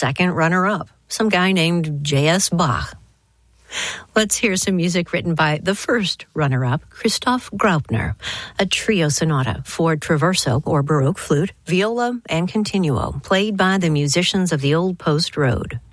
second runner-up, some guy named J.S. Bach. Let's hear some music written by the first runner-up, Christoph Graupner, a trio sonata for traverso or baroque flute, viola, and continuo, played by the musicians of the Old Post Road.